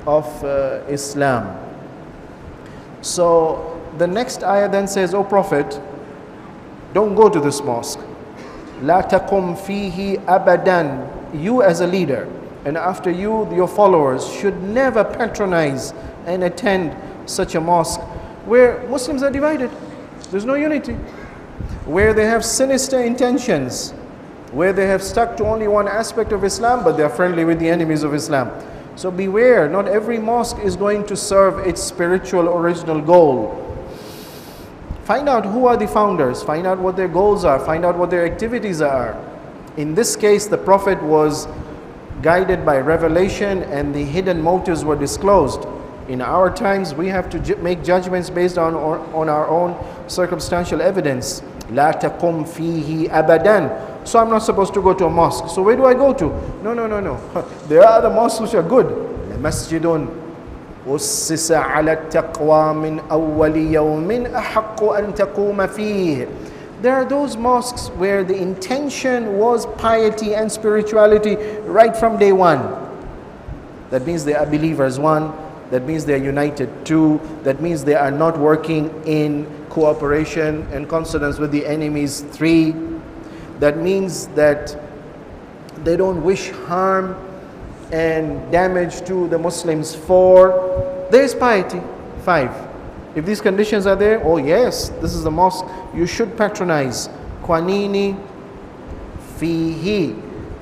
of Islam. So the next ayah then says, "O Prophet, don't go to this mosque. La taqum fihi abadan." You as a leader, and after you, your followers, should never patronize and attend such a mosque where Muslims are divided. There's no unity. Where they have sinister intentions, where they have stuck to only one aspect of Islam, but they are friendly with the enemies of Islam. So beware, not every mosque is going to serve its spiritual original goal. Find out who are the founders, find out what their goals are, find out what their activities are. In this case, the Prophet was guided by revelation and the hidden motives were disclosed. In our times, we have to make judgments based on our own circumstantial evidence. La taqum fihi abadan. So I'm not supposed to go to a mosque. So where do I go to? No. There are other mosques which are good. Masjidun ussisa ala taqwa min awwali yawmin ahaqqu an taquma fihi. There are those mosques where the intention was piety and spirituality right from day one. That means they are believers, one. That means they are united, two. That means they are not working in cooperation and consonance with the enemies, three. That means that they don't wish harm and damage to the Muslims, four. There is piety, five. If these conditions are there, oh yes, this is the mosque you should patronize. Kwanini fihi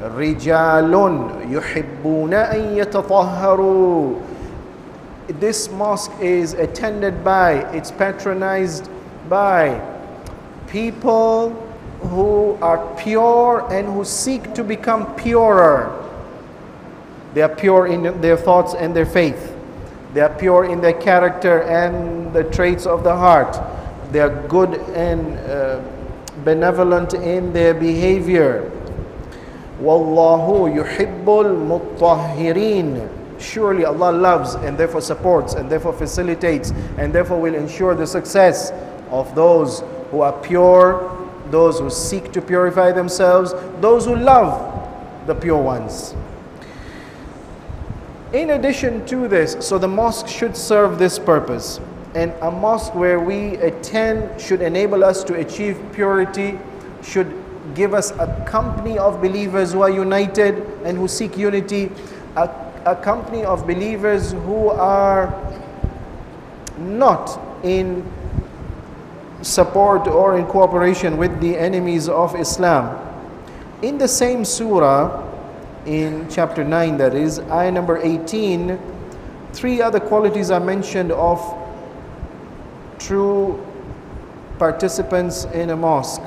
rijalun yuhibbuna an yatatahharu. This mosque is attended by, it's patronized by people who are pure and who seek to become purer. They are pure in their thoughts and their faith. They are pure in their character and the traits of the heart. They are good and benevolent in their behavior. Wallahu yuhibbul mutahhirin. Surely Allah loves and therefore supports and therefore facilitates and therefore will ensure the success of those who are pure, those who seek to purify themselves, those who love the pure ones. In addition to this, so the mosque should serve this purpose. And a mosque where we attend should enable us to achieve purity, should give us a company of believers who are united and who seek unity, a company of believers who are not in support or in cooperation with the enemies of Islam. In the same surah, in chapter 9, that is, ayah number 18, three other qualities are mentioned of true participants in a mosque.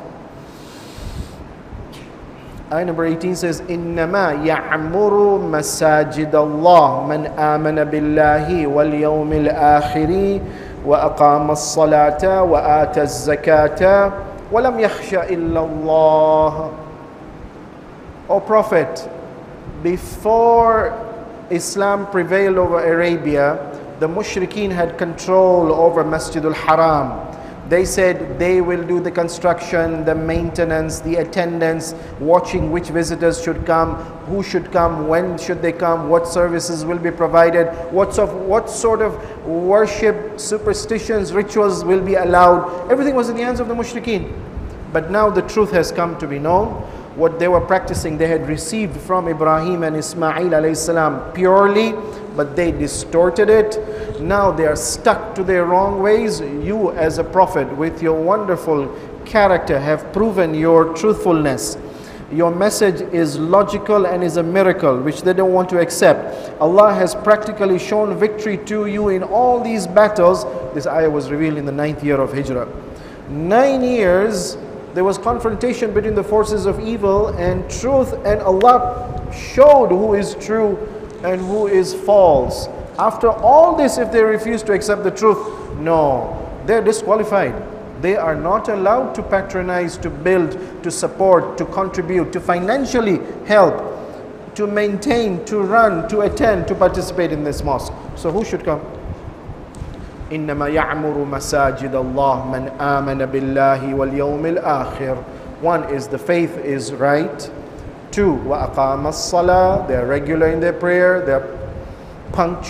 Ayah number 18 says, إِنَّمَا يَعْمُرُ مَسَاجِدَ اللَّهِ مَنْ آمَنَ بِاللَّهِ وَالْيَوْمِ الْآخِرِ وَأَقَامَ الصَّلَاةَ وَآتَى الزَّكَاةَ وَلَمْ يَخْشَ إِلَّا اللَّهَ. O Prophet, before Islam prevailed over Arabia, the mushrikeen had control over Masjidul Haram. They said they will do the construction, the maintenance, the attendance, watching which visitors should come, who should come, when should they come, what services will be provided, what sort of worship, superstitions, rituals will be allowed. Everything was in the hands of the mushrikeen. But now the truth has come to be known. What they were practicing, they had received from Ibrahim and Ismail alayhi salam purely, but they distorted it. Now they are stuck to their wrong ways. You as a prophet with your wonderful character have proven your truthfulness. Your message is logical and is a miracle which they don't want to accept. Allah has practically shown victory to you in all these battles. This ayah was revealed in the 9th year of Hijrah. 9 years there was confrontation between the forces of evil and truth, and Allah showed who is true and who is false. After all this, if they refuse to accept the truth, no, they're disqualified. They are not allowed to patronize, to build, to support, to contribute, to financially help, to maintain, to run, to attend, to participate in this mosque. So who should come? إنما يعمر مساجد الله من آمن بالله واليوم الآخر. One is the faith is right. Two, وأقام الصلاة, they are regular in their prayer, they are punctual.